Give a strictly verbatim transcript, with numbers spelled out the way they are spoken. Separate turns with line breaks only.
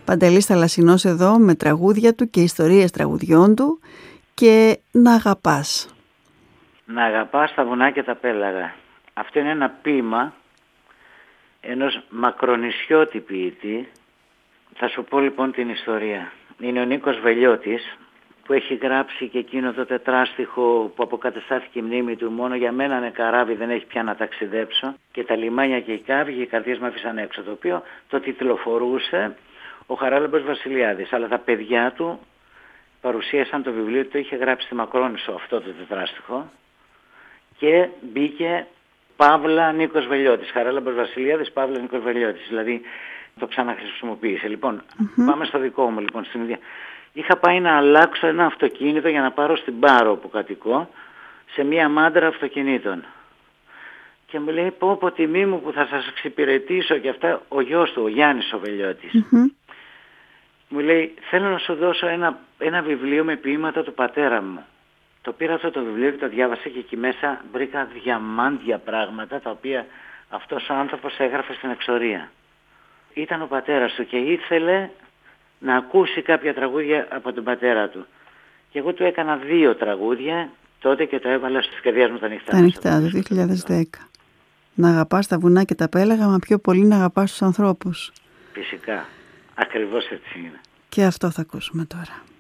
Παντελής Θαλασσινός εδώ με τραγούδια του και ιστορίες τραγουδιών του και να αγαπάς.
Να αγαπάς τα βουνά και τα πέλαγα. Αυτό είναι ένα ποίημα ενός μακρονησιώτη ποιητή. Θα σου πω λοιπόν την ιστορία. Είναι ο Νίκος Βελιώτης που έχει γράψει και εκείνο το τετράστιχο που αποκατεστάθηκε η μνήμη του. Μόνο για μένα είναι καράβι, δεν έχει πια να ταξιδέψω. Και τα λιμάνια και οι κάβγοι, οι καρδιές με άφησαν έξω. Το οποίο το τιτλοφορούσε ο Χαράλαμπος Βασιλιάδης. Αλλά τα παιδιά του παρουσίασαν το βιβλίο του, το είχε γράψει στη Μακρόνισσο αυτό το τετράστιχο. Και μπήκε Παύλα Νίκος Βελιώτης. Χαράλαμπος Βασιλιάδης, Παύλα Νίκος Βελιώτης. Δηλαδή το ξαναχρησιμοποίησε. Λοιπόν, mm-hmm. πάμε στο δικό μου λοιπόν στην ίδια. Είχα πάει να αλλάξω ένα αυτοκίνητο για να πάρω στην Πάρο που κατοικώ σε μια μάντρα αυτοκινήτων. Και μου λέει πω πω τιμή μου που θα σας εξυπηρετήσω και αυτά, ο γιος του, ο Γιάννης ο Βελιώτης. Mm-hmm. Μου λέει θέλω να σου δώσω ένα, ένα βιβλίο με ποίηματα του πατέρα μου. Το πήρα αυτό το βιβλίο και το διάβασα και εκεί μέσα βρήκα διαμάντια πράγματα τα οποία αυτός ο άνθρωπος έγραφε στην εξορία. Ήταν ο πατέρας του και ήθελε να ακούσει κάποια τραγούδια από τον πατέρα του. Και εγώ του έκανα δύο τραγούδια τότε και το έβαλα στις καρδιάς μου τα νυχτά.
Τα νυχτά, το δύο χιλιάδες δέκα. Να αγαπάς τα βουνά και τα πέλαγα, μα πιο πολύ να αγαπάς τους ανθρώπους.
Φυσικά. Ακριβώς έτσι είναι.
Και αυτό θα ακούσουμε τώρα.